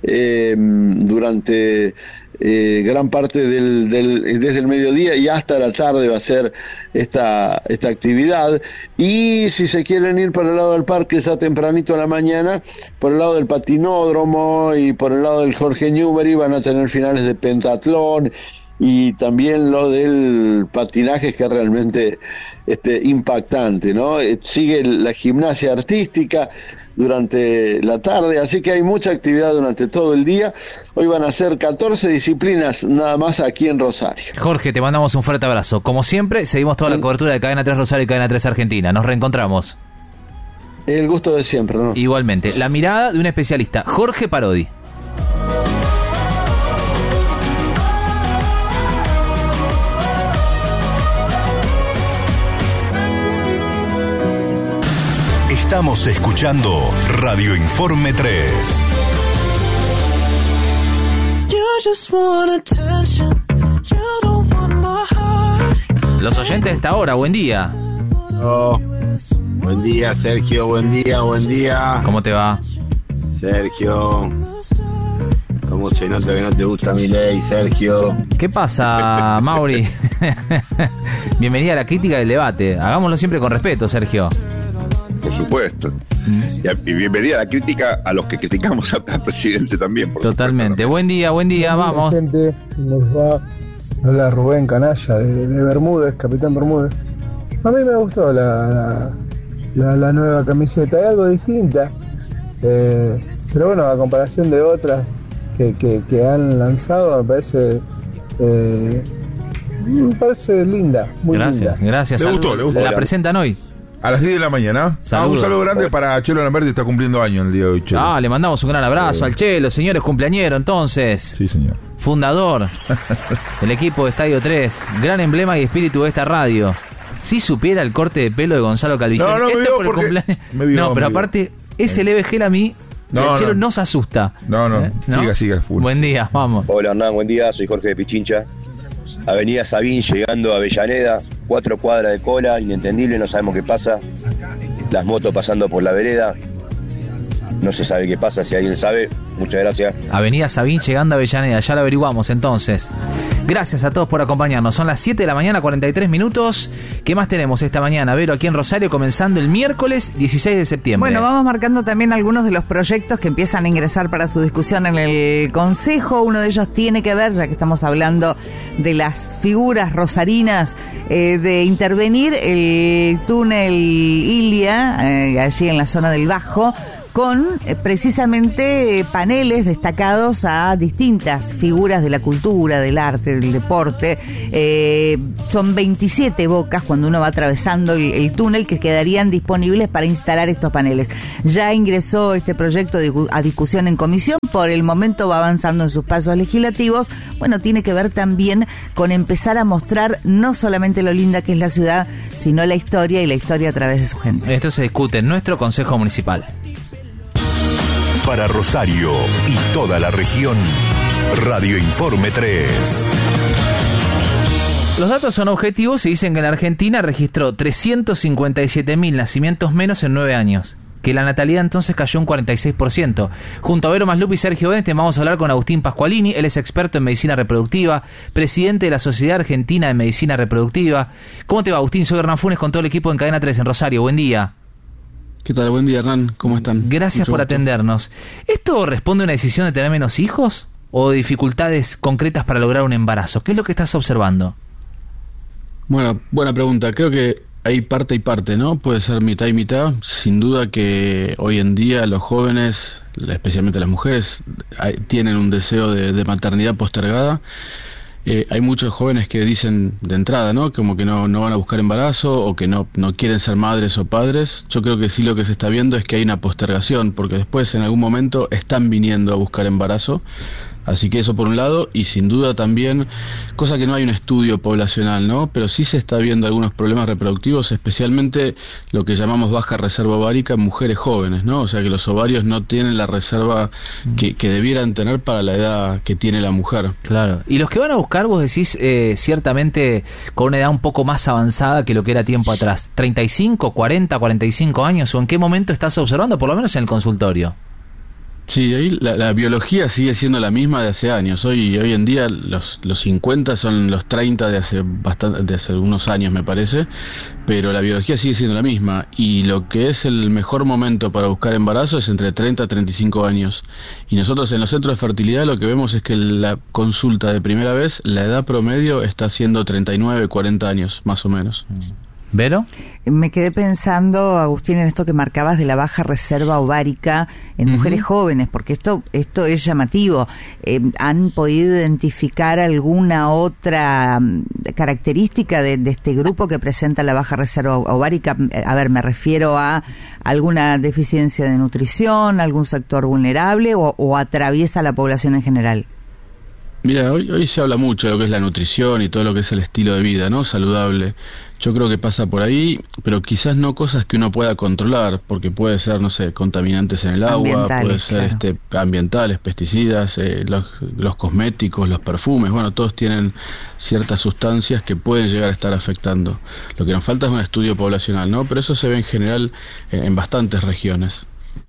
durante gran parte desde el mediodía y hasta la tarde va a ser esta actividad. Y si se quieren ir por el lado del parque ya tempranito a la mañana, por el lado del patinódromo y por el lado del Jorge Newbery, van a tener finales de pentatlón y también lo del patinaje, que es realmente impactante, ¿no? Sigue la gimnasia artística durante la tarde, así que hay mucha actividad durante todo el día. Hoy van a ser 14 disciplinas nada más aquí en Rosario. Jorge, te mandamos un fuerte abrazo. Como siempre, seguimos toda la cobertura de Cadena 3 Rosario y Cadena 3 Argentina. Nos reencontramos. El gusto de siempre, ¿no? Igualmente. La mirada de un especialista, Jorge Parodi. Estamos escuchando Radio Informe 3. Los oyentes de esta hora, buen día. Oh, buen día, Sergio, buen día. ¿Cómo te va? Sergio, ¿cómo se nota que no te gusta mi ley, Sergio? ¿Qué pasa, Mauri? Bienvenida a la crítica del debate. Hagámoslo siempre con respeto, Sergio. Por supuesto. Y bienvenida a la crítica a los que criticamos al presidente también. Totalmente. Buen día, vamos. Gente, nos va a hablar Rubén Canalla de Bermúdez, Capitán Bermúdez. A mí me gustó la nueva camiseta, es algo distinta, pero bueno, a comparación de otras que han lanzado, me parece linda, muy linda. Gracias. Le gustó. ¿La presentan hoy? A las 10 de la mañana. Un saludo grande para Chelo Lamberti, está cumpliendo años el día de hoy, Chelo. Le mandamos un gran abrazo al Chelo, señores, cumpleañero entonces. Sí, señor. Fundador del equipo de Estadio 3, gran emblema y espíritu de esta radio. Si supiera el corte de pelo de Gonzalo Calviño. No, pero aparte, ese leve gel a mí, el Chelo nos asusta. No. Siga, full. Buen día, vamos. Hola Hernán, buen día, soy Jorge de Pichincha. Avenida Sabín llegando a Avellaneda, 4 cuadras de cola, inentendible, no sabemos qué pasa. Las motos pasando por la vereda. No se sabe qué pasa, si alguien sabe, muchas gracias. Avenida Sabín llegando a Avellaneda, ya lo averiguamos entonces. Gracias a todos por acompañarnos. Son las 7 de la mañana, 43 minutos. ¿Qué más tenemos esta mañana, Vero, aquí en Rosario, comenzando el miércoles 16 de septiembre? Bueno, vamos marcando también algunos de los proyectos que empiezan a ingresar para su discusión en el Consejo. Uno de ellos tiene que ver, ya que estamos hablando de las figuras rosarinas, de intervenir el túnel Ilia, allí en la zona del Bajo, con precisamente paneles destacados a distintas figuras de la cultura, del arte, del deporte. Son 27 bocas cuando uno va atravesando el túnel que quedarían disponibles para instalar estos paneles. Ya ingresó este proyecto a discusión en comisión, por el momento va avanzando en sus pasos legislativos. Bueno, tiene que ver también con empezar a mostrar no solamente lo linda que es la ciudad, sino la historia, y la historia a través de su gente. Esto se discute en nuestro Consejo Municipal. Para Rosario y toda la región, Radio Informe 3. Los datos son objetivos y dicen que la Argentina registró 357.000 nacimientos menos en 9 años. Que la natalidad entonces cayó un 46%. Junto a Vero Maslupi y Sergio Benete vamos a hablar con Agustín Pascualini. Él es experto en medicina reproductiva, presidente de la Sociedad Argentina de Medicina Reproductiva. ¿Cómo te va, Agustín? Soy Hernán Funes con todo el equipo en Cadena 3 en Rosario. Buen día. ¿Qué tal? Buen día, Hernán. ¿Cómo están? Gracias por atendernos. ¿Esto responde a una decisión de tener menos hijos o dificultades concretas para lograr un embarazo? ¿Qué es lo que estás observando? Bueno, buena pregunta. Creo que hay parte y parte, ¿no? Puede ser mitad y mitad. Sin duda que hoy en día los jóvenes, especialmente las mujeres, tienen un deseo de maternidad postergada. Hay muchos jóvenes que dicen de entrada, ¿no? Como que no van a buscar embarazo o que no quieren ser madres o padres. Yo creo que sí lo que se está viendo es que hay una postergación, porque después en algún momento están viniendo a buscar embarazo. Así que eso por un lado, y sin duda también, cosa que no hay un estudio poblacional, ¿no? Pero sí se está viendo algunos problemas reproductivos, especialmente lo que llamamos baja reserva ovárica en mujeres jóvenes, ¿no? O sea que los ovarios no tienen la reserva que debieran tener para la edad que tiene la mujer. Claro. Y los que van a buscar, vos decís, ciertamente con una edad un poco más avanzada que lo que era tiempo atrás, 35, 40, 45 años, ¿o en qué momento estás observando, por lo menos en el consultorio? Sí, ahí la biología sigue siendo la misma de hace años. Hoy en día los 50 son los 30 de hace unos años, me parece, pero la biología sigue siendo la misma, y lo que es el mejor momento para buscar embarazo es entre 30 a 35 años. Y nosotros en los centros de fertilidad lo que vemos es que la consulta de primera vez, la edad promedio está siendo 39, 40 años, más o menos. ¿Vero? Me quedé pensando, Agustín, en esto que marcabas de la baja reserva ovárica en mujeres jóvenes, porque esto es llamativo. ¿Han podido identificar alguna otra característica de este grupo que presenta la baja reserva ovárica? A ver, me refiero a alguna deficiencia de nutrición, algún sector vulnerable, o atraviesa la población en general. Mira, hoy se habla mucho de lo que es la nutrición y todo lo que es el estilo de vida, ¿no? Saludable. Yo creo que pasa por ahí, pero quizás no cosas que uno pueda controlar, porque puede ser, no sé, contaminantes en el agua, puede ser ambientales, pesticidas, los cosméticos, los perfumes, bueno, todos tienen ciertas sustancias que pueden llegar a estar afectando. Lo que nos falta es un estudio poblacional, ¿no? Pero eso se ve en general en bastantes regiones.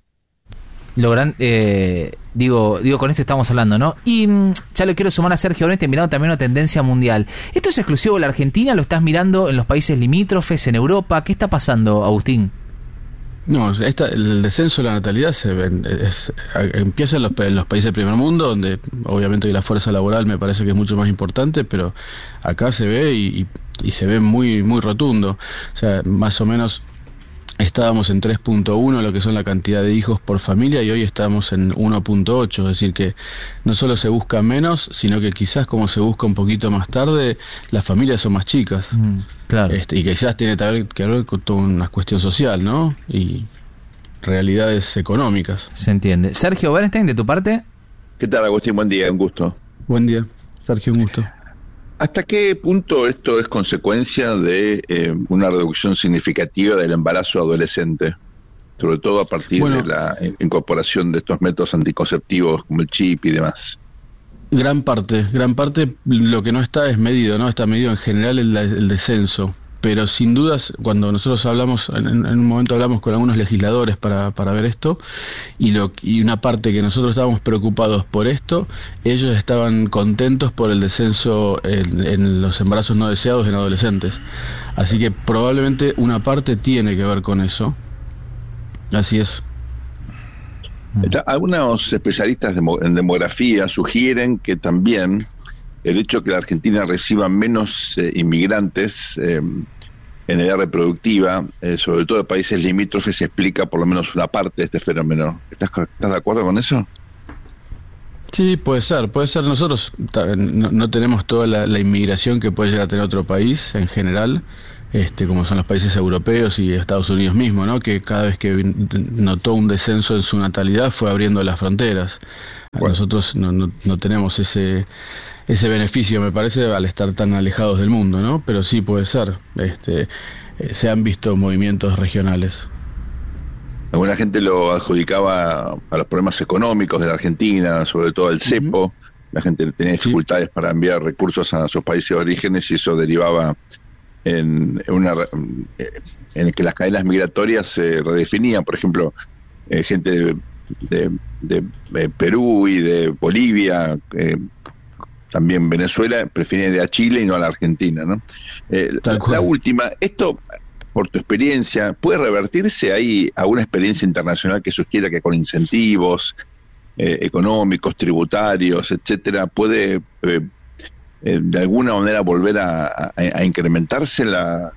Digo, con esto estamos hablando, ¿no? Y ya lo quiero sumar a Sergio Benete, mirando también una tendencia mundial. ¿Esto es exclusivo de la Argentina? ¿Lo estás mirando en los países limítrofes, en Europa? ¿Qué está pasando, Agustín? No, el descenso de la natalidad empieza en los países del primer mundo, donde obviamente la fuerza laboral me parece que es mucho más importante, pero acá se ve y se ve muy, muy rotundo. O sea, más o menos estábamos en 3.1, lo que son la cantidad de hijos por familia, y hoy estamos en 1.8, es decir que no solo se busca menos, sino que quizás como se busca un poquito más tarde, las familias son más chicas. Claro. Y quizás tiene que ver con toda una cuestión social, ¿no? Y realidades económicas. Se entiende. Sergio Bernstein, de tu parte. ¿Qué tal, Agustín? Buen día, un gusto. Buen día, Sergio, un gusto. ¿Hasta qué punto esto es consecuencia de una reducción significativa del embarazo adolescente? Sobre todo a partir de la incorporación de estos métodos anticonceptivos como el chip y demás. Gran parte. Lo que no está es medido, ¿no? Está medido en general el descenso. pero sin dudas, cuando nosotros hablamos, en un momento hablamos con algunos legisladores para ver esto, y una parte que nosotros estábamos preocupados por esto, ellos estaban contentos por el descenso en los embarazos no deseados en adolescentes. Así que probablemente una parte tiene que ver con eso. Así es. Algunos especialistas en demografía sugieren que también el hecho de que la Argentina reciba menos inmigrantes en edad reproductiva, sobre todo de países limítrofes, explica por lo menos una parte de este fenómeno. ¿Estás de acuerdo con eso? Sí, puede ser. Nosotros no tenemos toda la inmigración que puede llegar a tener otro país en general, como son los países europeos y Estados Unidos mismo, ¿no? Que cada vez que notó un descenso en su natalidad fue abriendo las fronteras. Bueno. Nosotros no tenemos ese beneficio, me parece, al estar tan alejados del mundo, ¿no? Pero sí puede ser. Se han visto movimientos regionales. Alguna gente lo adjudicaba a los problemas económicos de la Argentina, sobre todo el cepo. La gente tenía dificultades para enviar recursos a sus países de orígenes y eso derivaba en que las cadenas migratorias se redefinían. Por ejemplo, gente de Perú y de Bolivia, también Venezuela, prefieren ir a Chile y no a la Argentina, ¿no? La última, esto, por tu experiencia, ¿puede revertirse? ¿Hay alguna experiencia internacional que sugiera que con incentivos económicos, tributarios, etcétera, puede de alguna manera volver a incrementarse la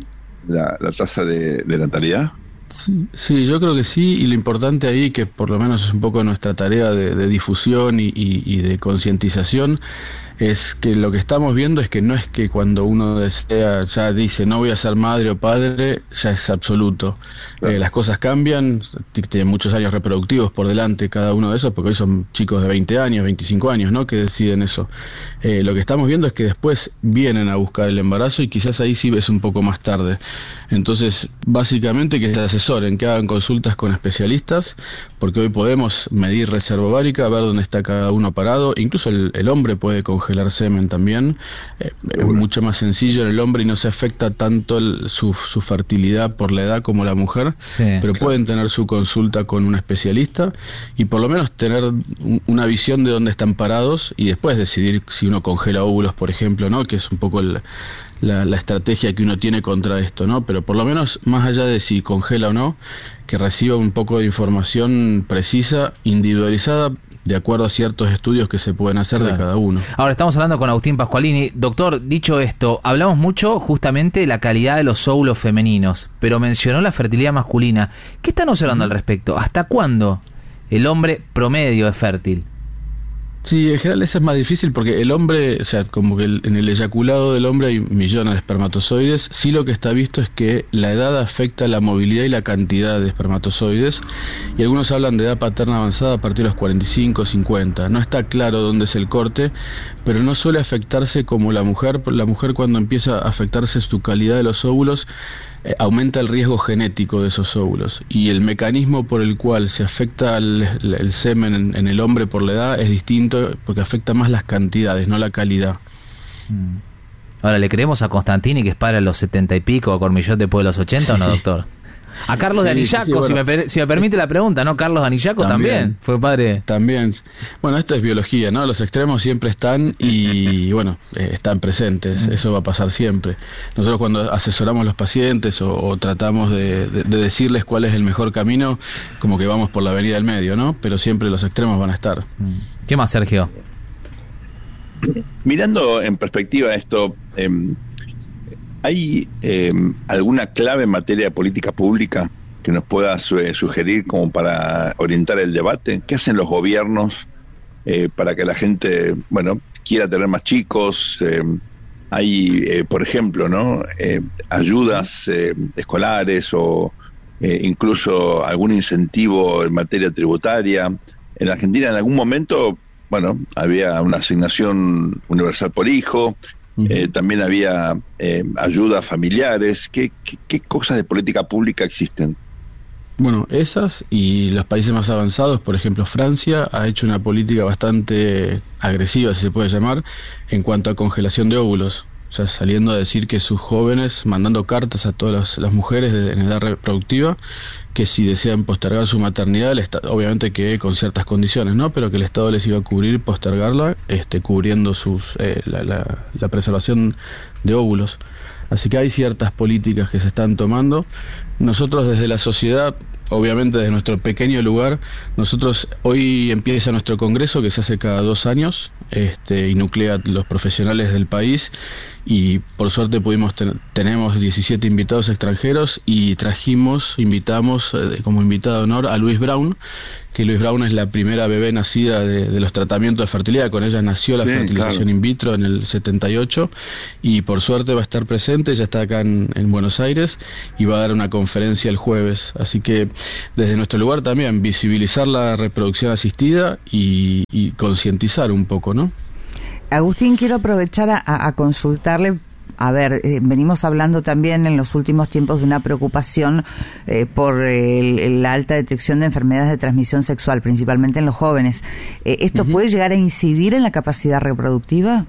tasa de natalidad? Sí, yo creo que sí, y lo importante ahí, que por lo menos es un poco nuestra tarea de difusión y de concientización, es que lo que estamos viendo es que no es que cuando uno desea, ya dice no voy a ser madre o padre, ya es absoluto. Las cosas cambian, tienen muchos años reproductivos por delante cada uno de esos, porque hoy son chicos de 20 años, 25 años, ¿no?, que deciden eso. Lo que estamos viendo es que después vienen a buscar el embarazo y quizás ahí sí ves un poco más tarde. Entonces, básicamente que se asesoren, que hagan consultas con especialistas, porque hoy podemos medir reserva ovárica, ver dónde está cada uno parado, incluso el hombre puede congelar semen también, es mucho más sencillo en el hombre y no se afecta tanto su fertilidad por la edad como la mujer, pero pueden tener su consulta con un especialista y por lo menos tener una visión de dónde están parados y después decidir si uno congela óvulos, por ejemplo, ¿no?, que es un poco la estrategia que uno tiene contra esto, ¿no? Pero por lo menos, más allá de si congela o no, que reciba un poco de información precisa, individualizada, de acuerdo a ciertos estudios que se pueden hacer de cada uno. Ahora estamos hablando con Agustín Pascualini. Doctor, dicho esto, hablamos mucho justamente de la calidad de los óvulos femeninos, pero mencionó la fertilidad masculina. ¿Qué están observando al respecto? ¿Hasta cuándo el hombre promedio es fértil? Sí, en general eso es más difícil porque el hombre, o sea, como que en el eyaculado del hombre hay millones de espermatozoides. Sí, lo que está visto es que la edad afecta la movilidad y la cantidad de espermatozoides y algunos hablan de edad paterna avanzada a partir de los 45, 50. No está claro dónde es el corte, pero no suele afectarse como la mujer. La mujer, cuando empieza a afectarse su calidad de los óvulos, aumenta el riesgo genético de esos óvulos y el mecanismo por el cual se afecta el semen en el hombre por la edad es distinto porque afecta más las cantidades, no la calidad. Ahora, ¿le creemos a Constantini que es padre a los 70 y pico, a Cormillot después de los 80 o no, doctor? A Carlos de Anillaco, bueno, si me permite la pregunta, ¿no? Carlos de Anillaco también fue padre. También. Bueno, esto es biología, ¿no? Los extremos siempre están y, bueno, están presentes. Eso va a pasar siempre. Nosotros cuando asesoramos a los pacientes o tratamos de decirles cuál es el mejor camino, como que vamos por la avenida del medio, ¿no? Pero siempre los extremos van a estar. ¿Qué más, Sergio? Mirando en perspectiva esto, ¿hay alguna clave en materia de política pública que nos pueda sugerir como para orientar el debate? ¿Qué hacen los gobiernos para que la gente, bueno, quiera tener más chicos? Hay, por ejemplo, ¿no?, ayudas escolares o incluso algún incentivo en materia tributaria. En Argentina en algún momento, bueno, había una asignación universal por hijo. También había ayudas familiares. ¿Qué cosas de política pública existen? Bueno, esas y los países más avanzados, por ejemplo Francia, ha hecho una política bastante agresiva, si se puede llamar, en cuanto a congelación de óvulos. o sea, saliendo a decir que sus jóvenes, mandando cartas a todas las mujeres en edad reproductiva, que si desean postergar su maternidad, obviamente que con ciertas condiciones, ¿no? Pero que el Estado les iba a cubrir postergarla, cubriendo la preservación de óvulos. Así que hay ciertas políticas que se están tomando. Nosotros desde la sociedad, obviamente desde nuestro pequeño lugar, nosotros hoy empieza nuestro congreso que se hace cada 2 años, y nuclea los profesionales del país, y por suerte tenemos 17 invitados extranjeros y invitamos como invitada de honor a Louise Brown, que Louise Brown es la primera bebé nacida de los tratamientos de fertilidad. Con ella nació la fertilización in vitro en el 78, y por suerte va a estar presente. Ella está acá en Buenos Aires y va a dar una conferencia el jueves. Así que desde nuestro lugar también visibilizar la reproducción asistida y concientizar un poco, ¿no? Agustín, quiero aprovechar a consultarle. A ver, venimos hablando también en los últimos tiempos de una preocupación por la alta detección de enfermedades de transmisión sexual, principalmente en los jóvenes. ¿Esto puede llegar a incidir en la capacidad reproductiva?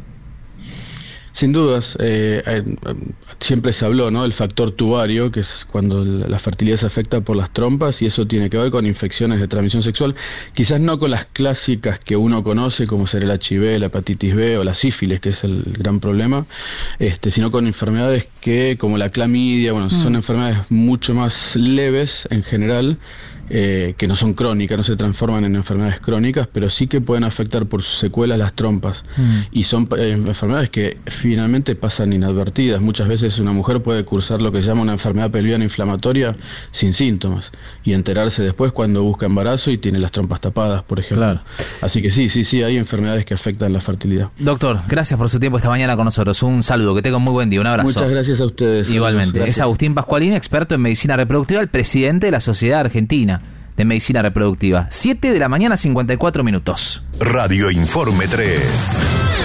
Sin dudas, siempre se habló, ¿no?, del factor tubario, que es cuando la fertilidad se afecta por las trompas, y eso tiene que ver con infecciones de transmisión sexual, quizás no con las clásicas que uno conoce, como ser el HIV, la hepatitis B o la sífilis, que es el gran problema, sino con enfermedades que, como la clamidia, son enfermedades mucho más leves en general, que no son crónicas, no se transforman en enfermedades crónicas, pero sí que pueden afectar por sus secuelas las trompas, y son enfermedades que finalmente pasan inadvertidas. Muchas veces una mujer puede cursar lo que se llama una enfermedad pelviana inflamatoria sin síntomas, y enterarse después cuando busca embarazo y tiene las trompas tapadas, por ejemplo. Claro. Así que sí, hay enfermedades que afectan la fertilidad. Doctor, gracias por su tiempo esta mañana con nosotros. Un saludo, que tenga un muy buen día, un abrazo. Muchas gracias a ustedes. Igualmente. Es Agustín Pascualini, experto en medicina reproductiva, el presidente de la Sociedad Argentina de Medicina Reproductiva. 7 de la mañana, 54 minutos. Radio Informe 3.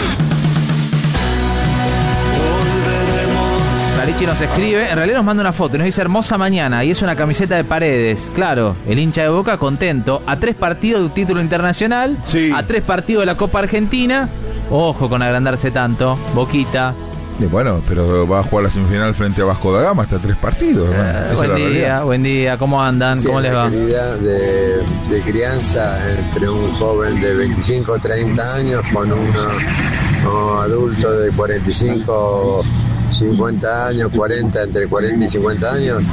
Clarichi nos escribe, en realidad nos manda una foto y nos dice hermosa mañana, y es una camiseta de Paredes. Claro, el hincha de Boca contento, a 3 partidos de un título internacional, a 3 partidos de la Copa Argentina. Ojo con agrandarse tanto, Boquita. Bueno, pero va a jugar la semifinal frente a Vasco da Gama hasta 3 partidos. Buen día, ¿cómo andan? Sí, ¿cómo les va? De crianza entre un joven de 25 o 30 años con un adulto de 45, 50 años, 40, entre 40 y 50 años.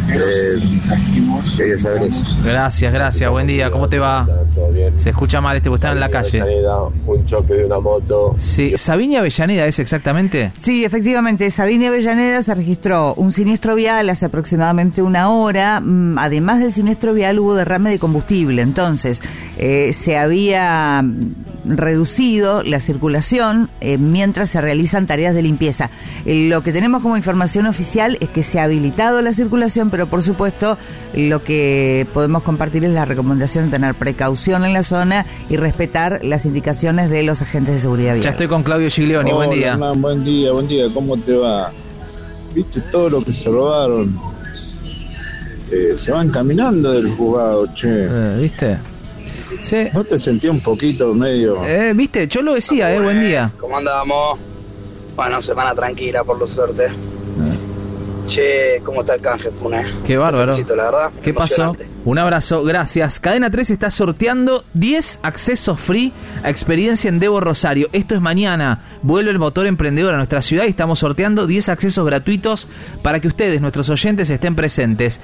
Quería saber eso. Gracias, buen día, ¿cómo te va? Se escucha mal porque están en la calle. Un choque de una moto. Sí, ¿Sabiña Avellaneda es exactamente? Sí, efectivamente, Sabiña Avellaneda se registró un siniestro vial hace aproximadamente 1 hora. Además del siniestro vial hubo derrame de combustible, entonces se había reducido la circulación mientras se realizan tareas de limpieza. Lo que tenemos como información oficial es que se ha habilitado la circulación, pero por supuesto lo que podemos compartir es la recomendación de tener precaución en la zona y respetar las indicaciones de los agentes de seguridad vial. Ya estoy con Claudio Giglioni. Buen día. Hernán, buen día, ¿cómo te va? ¿Viste todo lo que se robaron? Se van caminando del juzgado, che. ¿Viste? Sí. ¿Vos te sentías un poquito medio...? ¿Viste? Yo lo decía, buen día. ¿Cómo andamos? Bueno, semana tranquila, por lo suerte. Che, ¿cómo está el canje, Funes? Qué bárbaro. Te felicito, la verdad. ¿Qué pasó? Un abrazo, gracias. Cadena 3 está sorteando 10 accesos free a Experiencia Endeavor Rosario. Esto es mañana. Vuelve el motor emprendedor a nuestra ciudad y estamos sorteando 10 accesos gratuitos para que ustedes, nuestros oyentes, estén presentes.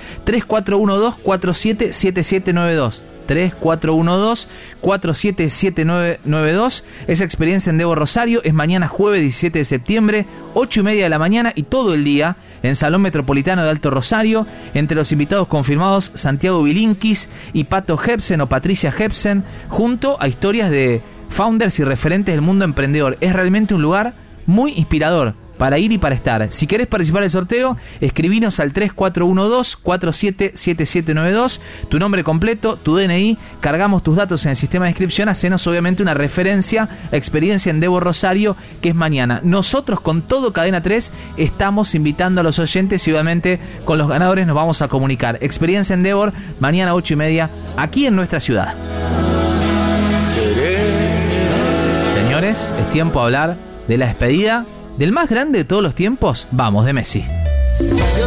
3412-477792. 3412-477992. Es Experiencia Endeavor Rosario. Es mañana jueves 17 de septiembre, 8:30 de la mañana y todo el día en Salón Metropolitano de Alto Rosario. Entre los invitados confirmados, Santiago Bilinkis y Pato Jepsen o Patricia Jepsen, junto a historias de founders y referentes del mundo emprendedor. Es realmente un lugar muy inspirador para ir y para estar. Si querés participar del sorteo, escribinos al 3412-477792, tu nombre completo, tu DNI, cargamos tus datos en el sistema de inscripción, hacenos obviamente una referencia a Experiencia Endeavor Rosario, que es mañana. Nosotros con todo Cadena 3 estamos invitando a los oyentes y obviamente con los ganadores nos vamos a comunicar. Experiencia Endeavor, mañana 8:30, aquí en nuestra ciudad. Señores, es tiempo de hablar de la despedida Del más grande de todos los tiempos, vamos, de Messi.